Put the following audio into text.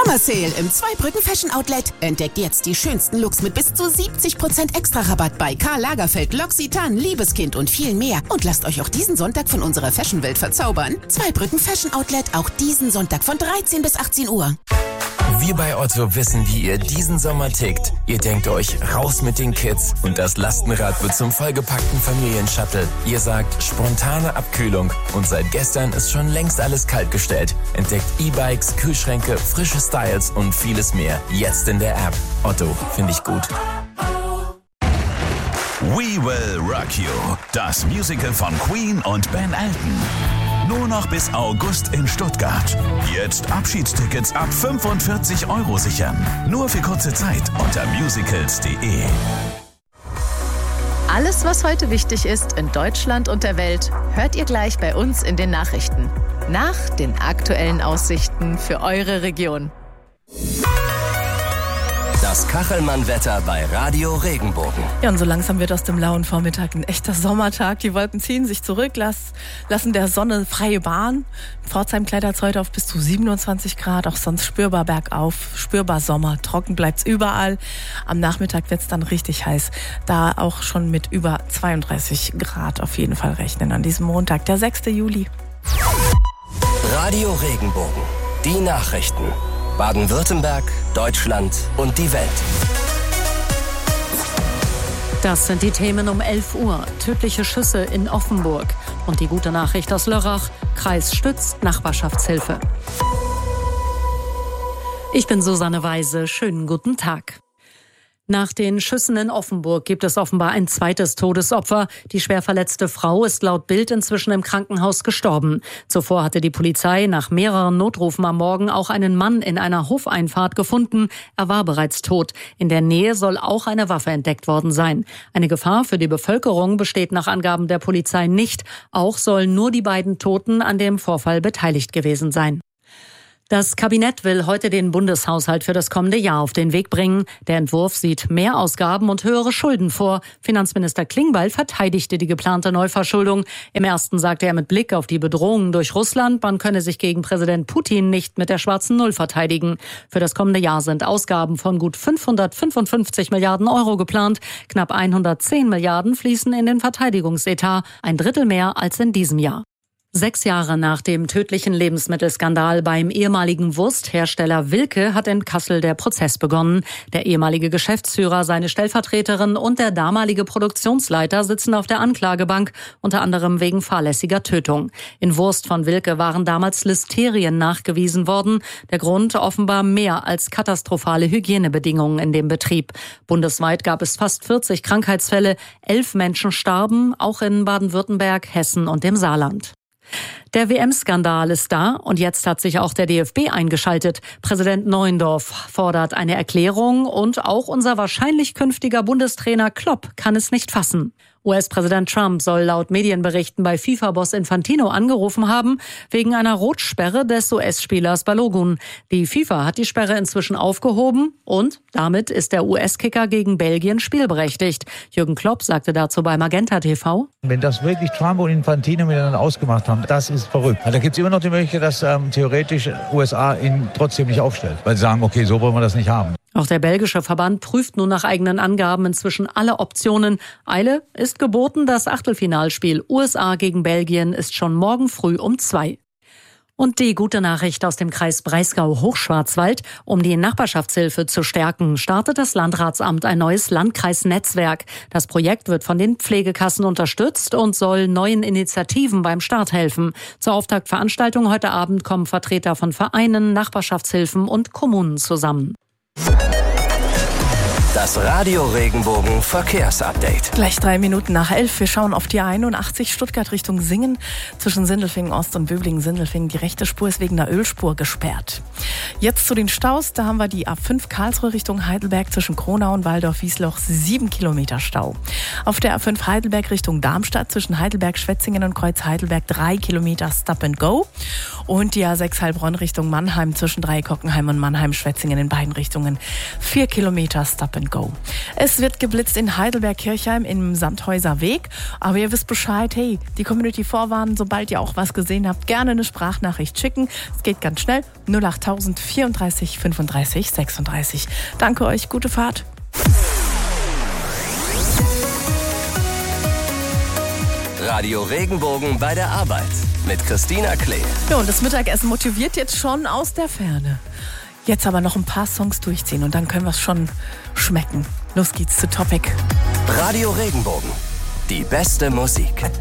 Summer Sale im Zweibrücken Fashion Outlet. Entdeckt jetzt die schönsten Looks mit bis zu 70% Extra-Rabatt bei Karl Lagerfeld, L'Occitane, Liebeskind und viel mehr. Und lasst euch auch diesen Sonntag von unserer Fashion-Welt verzaubern. Zweibrücken Fashion Outlet, auch diesen Sonntag von 13 bis 18 Uhr. Wir bei Otto wissen, wie ihr diesen Sommer tickt. Ihr denkt euch, raus mit den Kids und das Lastenrad wird zum vollgepackten Familienshuttle. Ihr sagt, spontane Abkühlung und seit gestern ist schon längst alles kaltgestellt. Entdeckt E-Bikes, Kühlschränke, frische Styles und vieles mehr. Jetzt in der App. Otto, finde ich gut. We Will Rock You, das Musical von Queen und Ben Elton. Nur noch bis August in Stuttgart. Jetzt Abschiedstickets ab 45 € sichern. Nur für kurze Zeit unter musicals.de. Alles, was heute wichtig ist in Deutschland und der Welt, hört ihr gleich bei uns in den Nachrichten. Nach den aktuellen Aussichten für eure Region. Das Kachelmann-Wetter bei Radio Regenbogen. Ja, und so langsam wird aus dem lauen Vormittag ein echter Sommertag. Die Wolken ziehen sich zurück, lassen der Sonne freie Bahn. Pforzheim klettert heute auf bis zu 27 Grad, auch sonst spürbar bergauf, spürbar Sommer. Trocken bleibt's überall. Am Nachmittag wird's dann richtig heiß. Da auch schon mit über 32 Grad auf jeden Fall rechnen an diesem Montag, der 6. Juli. Radio Regenbogen. Die Nachrichten. Baden-Württemberg, Deutschland und die Welt. Das sind die Themen um 11 Uhr. Tödliche Schüsse in Offenburg. Und die gute Nachricht aus Lörrach. Kreis stützt Nachbarschaftshilfe. Ich bin Susanne Weise. Schönen guten Tag. Nach den Schüssen in Offenburg gibt es offenbar ein zweites Todesopfer. Die schwer verletzte Frau ist laut Bild inzwischen im Krankenhaus gestorben. Zuvor hatte die Polizei nach mehreren Notrufen am Morgen auch einen Mann in einer Hofeinfahrt gefunden. Er war bereits tot. In der Nähe soll auch eine Waffe entdeckt worden sein. Eine Gefahr für die Bevölkerung besteht nach Angaben der Polizei nicht. Auch sollen nur die beiden Toten an dem Vorfall beteiligt gewesen sein. Das Kabinett will heute den Bundeshaushalt für das kommende Jahr auf den Weg bringen. Der Entwurf sieht mehr Ausgaben und höhere Schulden vor. Finanzminister Klingbeil verteidigte die geplante Neuverschuldung. Im ersten sagte er mit Blick auf die Bedrohungen durch Russland, man könne sich gegen Präsident Putin nicht mit der schwarzen Null verteidigen. Für das kommende Jahr sind Ausgaben von gut 555 Milliarden Euro geplant. Knapp 110 Milliarden fließen in den Verteidigungsetat, ein Drittel mehr als in diesem Jahr. 6 Jahre nach dem tödlichen Lebensmittelskandal beim ehemaligen Wursthersteller Wilke hat in Kassel der Prozess begonnen. Der ehemalige Geschäftsführer, seine Stellvertreterin und der damalige Produktionsleiter sitzen auf der Anklagebank, unter anderem wegen fahrlässiger Tötung. In Wurst von Wilke waren damals Listerien nachgewiesen worden. Der Grund offenbar mehr als katastrophale Hygienebedingungen in dem Betrieb. Bundesweit gab es fast 40 Krankheitsfälle, 11 Menschen starben, auch in Baden-Württemberg, Hessen und dem Saarland. Der WM-Skandal ist da und jetzt hat sich auch der DFB eingeschaltet. Präsident Neuendorf fordert eine Erklärung und auch unser wahrscheinlich künftiger Bundestrainer Klopp kann es nicht fassen. US-Präsident Trump soll laut Medienberichten bei FIFA-Boss Infantino angerufen haben, wegen einer Rotsperre des US-Spielers Balogun. Die FIFA hat die Sperre inzwischen aufgehoben und damit ist der US-Kicker gegen Belgien spielberechtigt. Jürgen Klopp sagte dazu bei Magenta TV: Wenn das wirklich Trump und Infantino miteinander ausgemacht haben, das ist verrückt. Da gibt es immer noch die Möglichkeit, dass theoretisch USA ihn trotzdem nicht aufstellt, weil sie sagen, okay, so wollen wir das nicht haben. Auch der belgische Verband prüft nun nach eigenen Angaben inzwischen alle Optionen. Eile ist geboten, das Achtelfinalspiel USA gegen Belgien ist schon morgen früh um 2. Und die gute Nachricht aus dem Kreis Breisgau-Hochschwarzwald: Um die Nachbarschaftshilfe zu stärken, startet das Landratsamt ein neues Landkreisnetzwerk. Das Projekt wird von den Pflegekassen unterstützt und soll neuen Initiativen beim Start helfen. Zur Auftaktveranstaltung heute Abend kommen Vertreter von Vereinen, Nachbarschaftshilfen und Kommunen zusammen. Das Radio Regenbogen Verkehrsupdate. Gleich 3 Minuten nach 11. Wir schauen auf die A81 Stuttgart Richtung Singen. Zwischen Sindelfingen Ost und Böblingen-Sindelfingen. Die rechte Spur ist wegen einer Ölspur gesperrt. Jetzt zu den Staus. Da haben wir die A5 Karlsruhe Richtung Heidelberg zwischen Kronau und Waldorf-Wiesloch 7 Kilometer Stau. Auf der A5 Heidelberg Richtung Darmstadt zwischen Heidelberg-Schwetzingen und Kreuz-Heidelberg 3 Kilometer Stop and Go. Und die A6 Heilbronn Richtung Mannheim zwischen Dreieckockenheim und Mannheim-Schwetzingen in beiden Richtungen 4 Kilometer Stop and Go. Es wird geblitzt in Heidelberg-Kirchheim im Sandhäuser Weg. Aber ihr wisst Bescheid, hey, die Community vorwarnen, sobald ihr auch was gesehen habt, gerne eine Sprachnachricht schicken. Es geht ganz schnell. 08000 34 35 36. Danke euch, gute Fahrt. Radio Regenbogen bei der Arbeit mit Christina Klee. Ja, und das Mittagessen motiviert jetzt schon aus der Ferne. Jetzt aber noch ein paar Songs durchziehen und dann können wir es schon schmecken. Los geht's zu Topic. Radio Regenbogen. Die beste Musik.